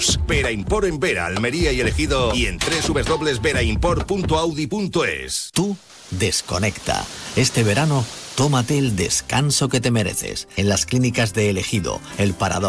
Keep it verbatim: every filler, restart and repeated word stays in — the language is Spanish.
Plus. Vera Import en Vera, Almería y El Ejido y en doble u doble u doble u punto vera import punto audi punto es. Tú desconecta. Este verano, tómate el descanso que te mereces. En las clínicas de El Ejido, El Parador,